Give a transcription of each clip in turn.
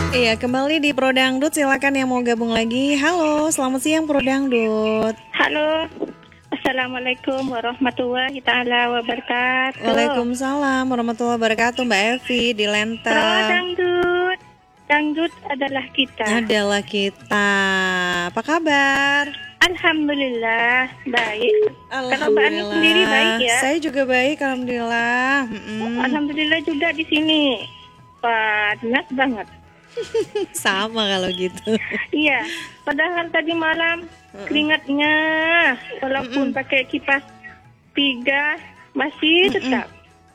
Iya, kembali di Pro Dangdut. Silakan yang mau gabung lagi. Halo, selamat siang Pro Dangdut. Halo, Assalamualaikum warahmatullahi taala wabarakatuh. Waalaikumsalam warahmatullahi wabarakatuh. Mbak Evi di Pro Lenteng. Dangdut, Dangdut adalah kita. Adalah kita. Apa kabar? Alhamdulillah baik. Kalau Mbak Ani sendiri baik ya? Saya juga baik, alhamdulillah. Alhamdulillah juga di sini. Panas banget. Sama kalau gitu. Iya, padahal tadi malam keringatnya walaupun pakai kipas 3 masih tetap.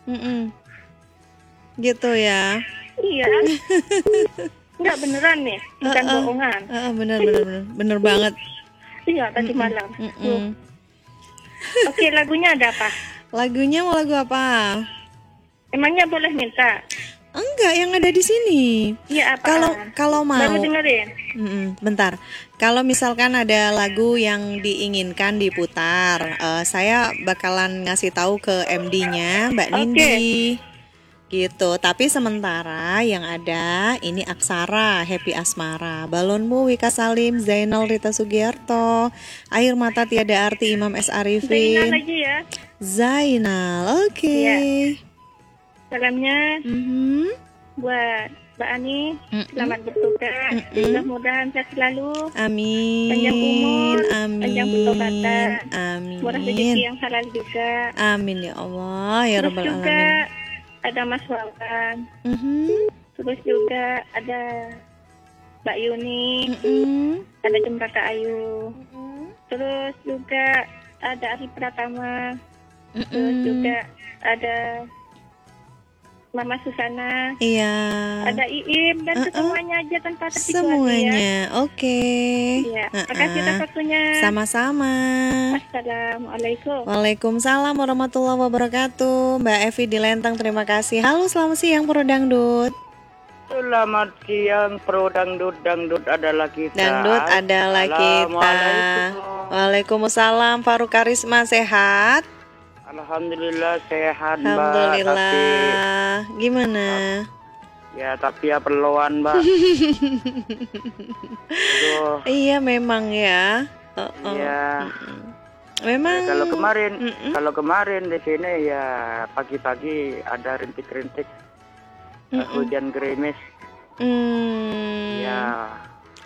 Gitu ya. Iya. Enggak beneran nih, bukan bohongan. Bener banget. Iya, tadi malam. Oke, lagunya ada apa? Lagunya mau lagu apa? Emangnya boleh minta? Enggak, yang ada di sini. Iya, apa? Kalau mau. Baru dengerin. Bentar. Kalau misalkan ada lagu yang diinginkan diputar, saya bakalan ngasih tahu ke MD-nya, Mbak Nindi. Gitu. Tapi sementara yang ada ini Aksara, Happy Asmara, Balonmu, Wika Salim, Zainal, Rita Sugiarto, Air Mata Tiada Arti, Imam S. Arifin. Zainal lagi ya. Zainal, oke. Iya. Salamnya buat Mbak Ani, selamat bertugas, mudah-mudahan sehat selalu, amin, panjang umur, amin, panjang pertobatan, amin, murah rezeki yang halal juga, amin ya Allah ya terus Rabbal juga Alamin. ada Mas Wawan, terus juga ada Mbak Yuni, ada Jembrata Ayu, terus juga ada Ari Pratama, terus juga ada Mama Susana, iya, ada Iim dan semuanya aja tanpa terkecuali semuanya, ya. Oke. Iya, makasih atas waktunya. Sama-sama. Assalamualaikum. Waalaikumsalam warahmatullahi wabarakatuh. Mbak Evi di Lenteng, terima kasih. Halo, selamat siang Pro Dangdut. Selamat siang Pro Dangdut, Dangdut adalah kita. Dangdut adalah kita. Waalaikumsalam. Faruk Karisma, sehat? Alhamdulillah sehat Mbak. Alhamdulillah. Gimana? Ya tapi ya perluan Mbak. Aduh. Iya memang ya. Iya. Memang. Ya, kalau kemarin di sini ya pagi-pagi ada rintik-rintik hujan gerimis. Ya.